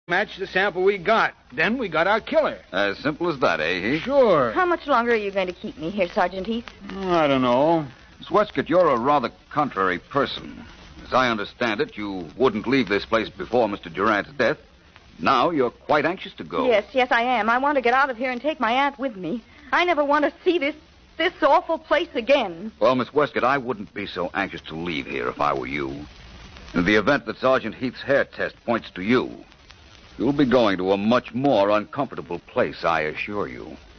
match the sample we got. Then we got our killer. As simple as that, eh, Heath? Sure. How much longer are you going to keep me here, Sergeant Heath? I don't know. Miss Westcott, you're a rather contrary person. As I understand it, you wouldn't leave this place before Mr. Durant's death. Now you're quite anxious to go. Yes, I am. I want to get out of here and take my aunt with me. I never want to see this awful place again. Well, Miss Westcott, I wouldn't be so anxious to leave here if I were you. In the event that Sergeant Heath's hair test points to you, you'll be going to a much more uncomfortable place, I assure you.